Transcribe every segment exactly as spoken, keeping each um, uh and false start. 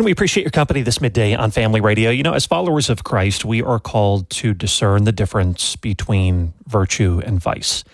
And we appreciate your company this midday on Family Radio. You know, as followers of Christ, we are called to discern the difference between virtue and vice.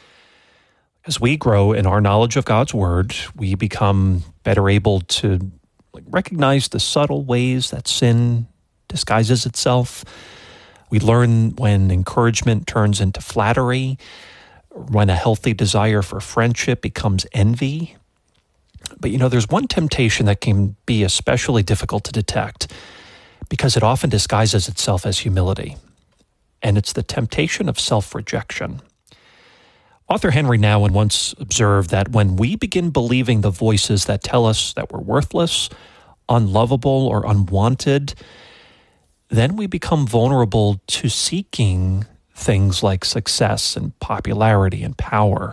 As we grow in our knowledge of God's Word, we become better able to recognize the subtle ways that sin disguises itself. We learn when encouragement turns into flattery, when a healthy desire for friendship becomes envy. But you know, there's one temptation that can be especially difficult to detect because it often disguises itself as humility, and it's the temptation of self-rejection. Author Henry Nouwen once observed that when we begin believing the voices that tell us that we're worthless, unlovable, or unwanted, then we become vulnerable to seeking things like success and popularity and power.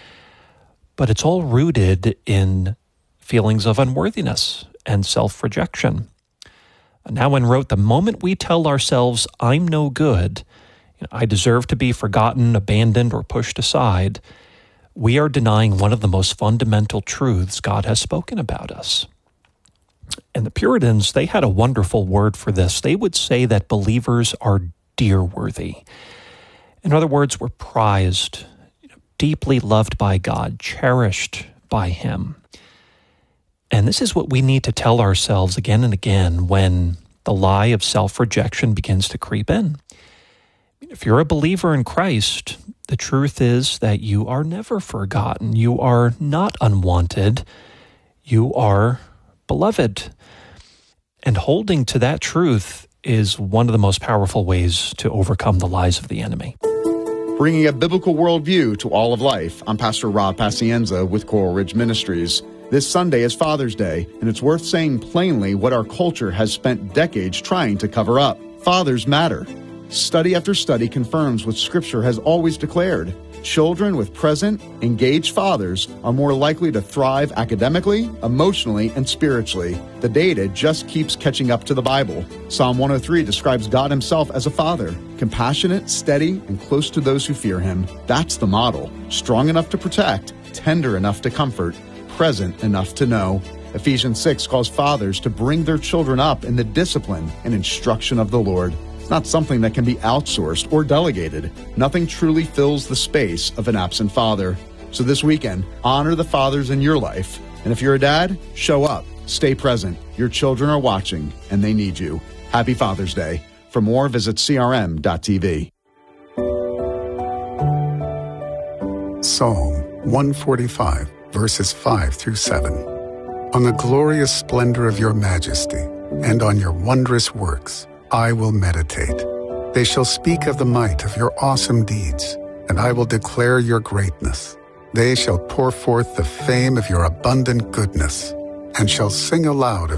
But it's all rooted in feelings of unworthiness and self-rejection. Nouwen wrote, the moment we tell ourselves, I'm no good, I deserve to be forgotten, abandoned, or pushed aside, we are denying one of the most fundamental truths God has spoken about us. And the Puritans, they had a wonderful word for this. They would say that believers are dear-worthy. In other words, we're prized, deeply loved by God, cherished by Him. And this is what we need to tell ourselves again and again when the lie of self-rejection begins to creep in. If you're a believer in Christ, the truth is that you are never forgotten. You are not unwanted. You are beloved. And holding to that truth is one of the most powerful ways to overcome the lies of the enemy. Bringing a biblical worldview to all of life, I'm Pastor Rob Pacienza with Coral Ridge Ministries. This Sunday is Father's Day, and it's worth saying plainly what our culture has spent decades trying to cover up. Fathers matter. Study after study confirms what Scripture has always declared. Children with present, engaged fathers are more likely to thrive academically, emotionally, and spiritually. The data just keeps catching up to the Bible. Psalm one oh three describes God Himself as a father, compassionate, steady, and close to those who fear Him. That's the model. Strong enough to protect, tender enough to comfort, present enough to know. Ephesians six calls fathers to bring their children up in the discipline and instruction of the Lord. It's not something that can be outsourced or delegated. Nothing truly fills the space of an absent father. So this weekend, honor the fathers in your life. And if you're a dad, show up. Stay present. Your children are watching, and they need you. Happy Father's Day. For more, visit C R M dot T V. Psalm one forty-five, verses five through seven. On the glorious splendor of your majesty, and on your wondrous works, I will meditate. They shall speak of the might of your awesome deeds, and I will declare your greatness. They shall pour forth the fame of your abundant goodness, and shall sing aloud of